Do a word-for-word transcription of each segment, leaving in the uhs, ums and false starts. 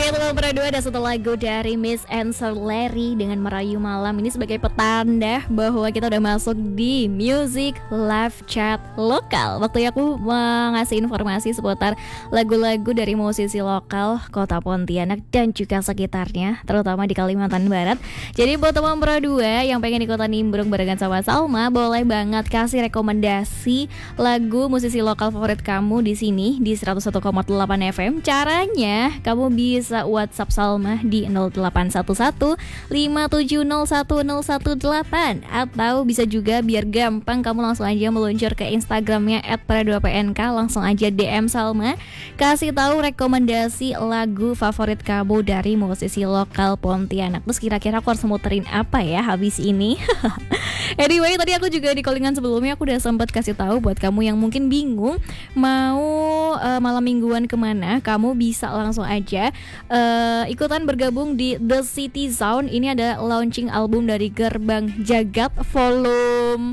Oke, teman berdua ada satu lagu dari Miss Larry dengan Merayu Malam. Ini sebagai petanda bahwa kita udah masuk di Music Live Chat lokal. Waktu aku mengasih informasi seputar lagu-lagu dari musisi lokal Kota Pontianak dan juga sekitarnya, terutama di Kalimantan Barat. Jadi buat teman berdua yang pengen ikutan nimbrung barengan sama Salma, boleh banget kasih rekomendasi lagu musisi lokal favorit kamu di sini di seratus satu koma delapan F M. Caranya kamu bisa WhatsApp Salma di nol delapan satu satu lima tujuh nol satu nol satu delapan, atau bisa juga biar gampang kamu langsung aja meluncur ke Instagramnya et para dua p n k, langsung aja D M Salma, kasih tahu rekomendasi lagu favorit kamu dari musisi lokal Pontianak. Terus kira-kira aku harus muterin apa ya habis ini? Anyway, tadi aku juga di callingan sebelumnya aku udah sempat kasih tahu buat kamu yang mungkin bingung mau uh, malam mingguan kemana, kamu bisa langsung aja uh, ikutan bergabung di The City Sound. Ini ada launching album dari Gerbang Jagat volume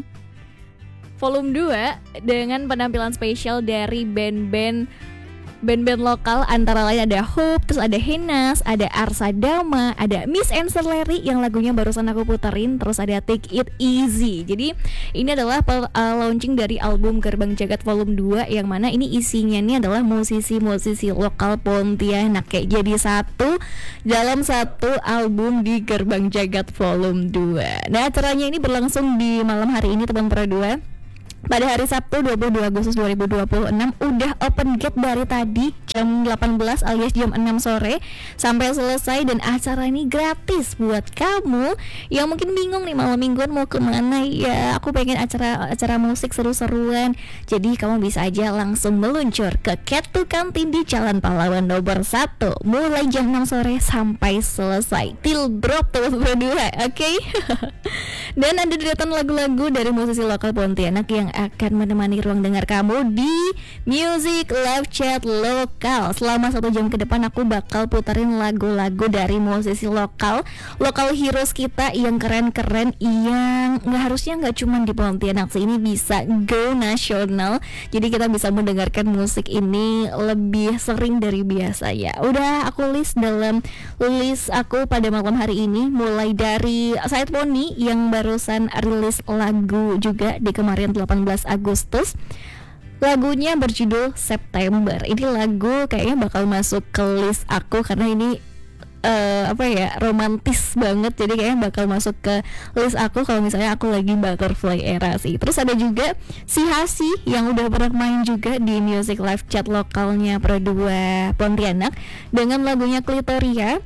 volume dua dengan penampilan spesial dari band-band band-band lokal, antara lain ada Hope, terus ada Henas, ada Arsa Dama, ada Miss Larry yang lagunya barusan aku puterin, terus ada Take It Easy. Jadi ini adalah uh, launching dari album Gerbang Jagat volume dua, yang mana ini isinya ini adalah musisi-musisi lokal Pontianak kayak jadi satu dalam satu album di Gerbang Jagat volume dua. Nah, acaranya ini berlangsung di malam hari ini teman berdua. Pada hari Sabtu dua puluh dua Agustus dua ribu dua puluh enam udah open gate dari tadi jam delapan belas alias jam enam sore sampai selesai, dan acara ini gratis buat kamu yang mungkin bingung nih malam mingguan mau kemana ya. Aku pengen acara acara musik seru-seruan, jadi kamu bisa aja langsung meluncur ke Ketu Kantin di Jalan Pahlawan nomor satu mulai jam enam sore sampai selesai till drop tuh berdua, oke? Okay? Dan ada deretan lagu-lagu dari musisi lokal Pontianak yang akan menemani ruang dengar kamu di Music Live Chat lokal. Selama satu jam ke depan aku bakal puterin lagu-lagu dari musisi lokal, lokal heroes kita yang keren-keren, yang nggak harusnya nggak cuma di Pontianak sih, ini bisa go nasional. Jadi kita bisa mendengarkan musik ini lebih sering dari biasa ya. Udah aku list dalam list aku pada malam hari ini, mulai dari Said Pony yang barusan rilis lagu juga di kemarin delapan belas Agustus. Lagunya berjudul September. Ini lagu kayaknya bakal masuk ke list aku karena ini uh, apa ya, romantis banget. Jadi kayaknya bakal masuk ke list aku kalau misalnya aku lagi butterfly era sih. Terus ada juga si Hasi yang udah pernah main juga di Music Live Chat lokalnya Pro dua Pontianak dengan lagunya Klitoria.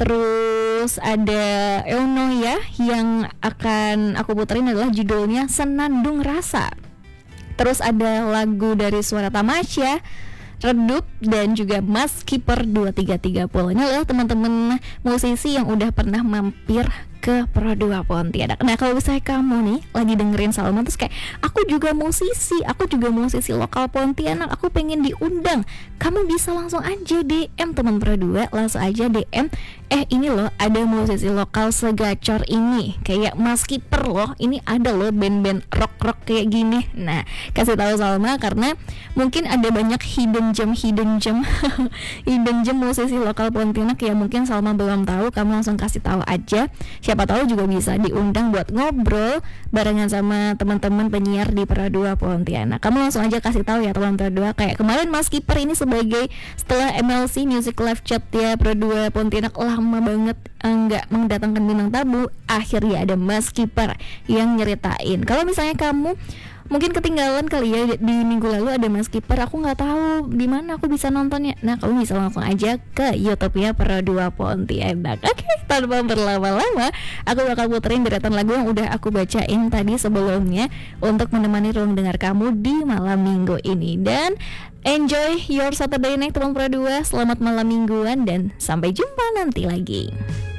Terus ada Euno ya, yang akan aku puterin adalah judulnya Senandung Rasa. Terus ada lagu dari Suara Tamasya, Redup, dan juga Mas Kiper dua tiga tiga nol. Ini adalah teman-teman musisi yang udah pernah mampir ke Pro dua Pontianak. Nah, kalau misalnya kamu nih lagi dengerin Salma terus kayak aku juga musisi, aku juga musisi lokal Pontianak, aku pengen diundang, kamu bisa langsung aja D M teman Pro dua, langsung aja D M, eh ini loh ada musisi lokal segacor ini kayak Mas Kiper loh, ini ada loh band-band rock-rock kayak gini. Nah, kasih tahu Salma karena mungkin ada banyak hidden gem hidden gem hidden gem musisi lokal Pontianak yang mungkin Salma belum tahu. Kamu langsung kasih tahu aja, siapa tahu juga bisa diundang buat ngobrol barengan sama teman-teman penyiar di Pro dua Pontianak. Kamu langsung aja kasih tahu ya teman Pro dua. Kayak kemarin Mas Kiper ini sebagai setelah M L C Music Live Chat ya Pro dua Pontianak lama banget enggak mendatangkan bintang tamu, akhirnya ada Mas Kiper yang nyeritain. Kalau misalnya kamu mungkin ketinggalan kali ya di minggu lalu ada Mas Kiper, aku nggak tahu di mana aku bisa nontonnya. Nah, kamu bisa langsung aja ke YouTube-nya Pro dua Pontianak. Oke, okay, tanpa berlama-lama aku bakal puterin deretan lagu yang udah aku bacain tadi sebelumnya untuk menemani ruang dengar kamu di malam minggu ini. Dan enjoy your Saturday night teman Pro dua. Selamat malam mingguan dan sampai jumpa nanti lagi.